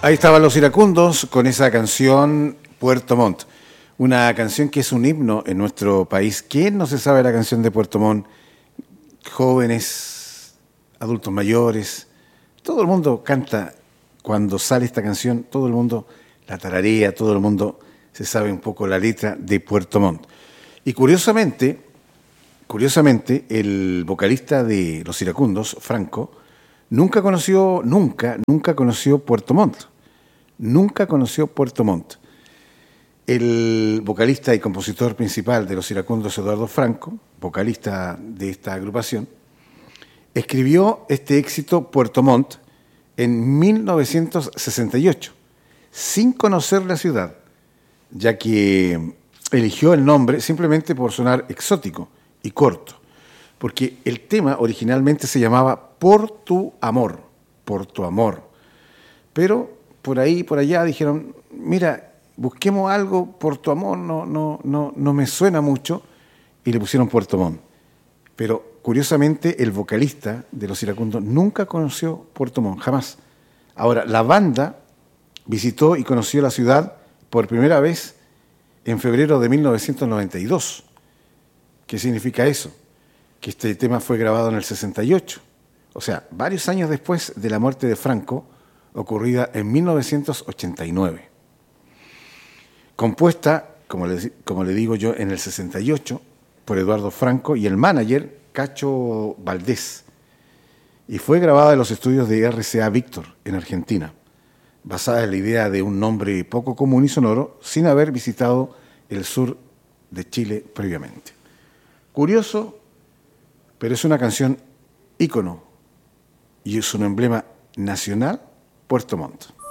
Ahí estaban los iracundos con esa canción Puerto Montt, una canción que es un himno en nuestro país. ¿Quién no se sabe la canción de Puerto Montt? Jóvenes, adultos mayores, todo el mundo canta cuando sale esta canción, todo el mundo la tararea, todo el mundo se sabe un poco la letra de Puerto Montt. Y curiosamente, el vocalista de Los Iracundos, Franco, nunca conoció Puerto Montt. Nunca conoció Puerto Montt. El vocalista y compositor principal de Los Iracundos, Eduardo Franco, vocalista de esta agrupación, escribió este éxito Puerto Montt en 1968, sin conocer la ciudad, ya que eligió el nombre simplemente por sonar exótico y corto, porque el tema originalmente se llamaba Por tu amor, pero por ahí, por allá dijeron, mira, busquemos algo, por tu amor no me suena mucho, y le pusieron Puerto Montt. Pero curiosamente el vocalista de Los Iracundos nunca conoció Puerto Montt, jamás. Ahora, la banda visitó y conoció la ciudad por primera vez en febrero de 1992. ¿Qué significa eso? Que este tema fue grabado en el 68, o sea, varios años después de la muerte de Franco, ocurrida en 1989. Compuesta, como le digo yo, en el 68 por Eduardo Franco y el manager Cacho Valdés, y fue grabada en los estudios de RCA Víctor, en Argentina, basada en la idea de un nombre poco común y sonoro, sin haber visitado el sur de Chile previamente. Curioso, pero es una canción ícono y es un emblema nacional, Puerto Montt.